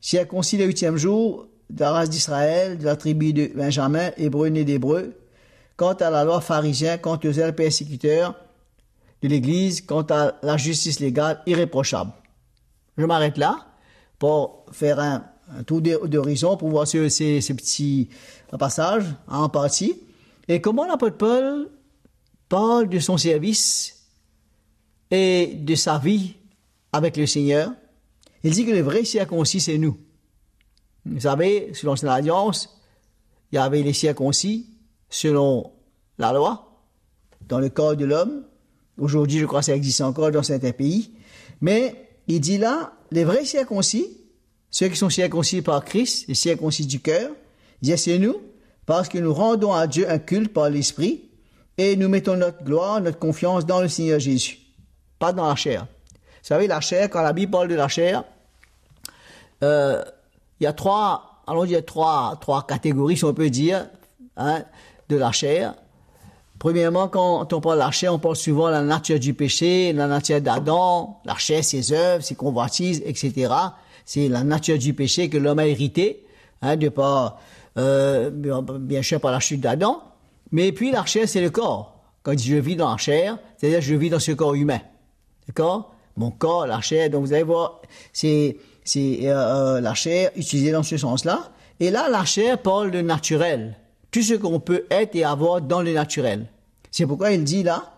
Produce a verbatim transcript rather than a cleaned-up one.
circoncis le huitième jour, de la race d'Israël, de la tribu de Benjamin, hébreu né d'hébreu. Quant à la loi pharisien, quant aux zèles persécuteurs de l'Église, quant à la justice légale, irréprochable. Je m'arrête là pour faire un, un tour d'horizon pour voir ces, ces, ces petits passages en partie. Et comment l'apôtre Paul parle de son service et de sa vie avec le Seigneur. Il dit que le vrai circoncis, c'est nous. Vous savez, selon l'ancienne alliance, il y avait les circoncis selon la loi, dans le corps de l'homme. Aujourd'hui, je crois que ça existe encore dans certains pays. Mais il dit là, les vrais circoncis, ceux qui sont circoncis par Christ, les circoncis du cœur, il dit c'est nous, parce que nous rendons à Dieu un culte par l'Esprit et nous mettons notre gloire, notre confiance dans le Seigneur Jésus, pas dans la chair. Vous savez, la chair, quand la Bible parle de la chair, euh, il y a trois, allons dire trois, trois catégories, si on peut dire, hein, de la chair. Premièrement, quand on parle de la chair, on parle souvent de la nature du péché, la nature d'Adam, la chair, ses œuvres, ses convoitises, et cetera. C'est la nature du péché que l'homme a hérité, hein, de par, euh, bien sûr par la chute d'Adam. Mais puis la chair, c'est le corps. Quand je vis dans la chair, c'est-à-dire je vis dans ce corps humain. D'accord? Mon corps, la chair, donc vous allez voir, c'est, c'est euh, la chair utilisée dans ce sens-là. Et là, la chair parle de naturel. Tout ce qu'on peut être et avoir dans le naturel. C'est pourquoi il dit là,